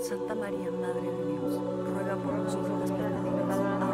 Santa María, Madre de Dios, ruega por nosotros los pecadores,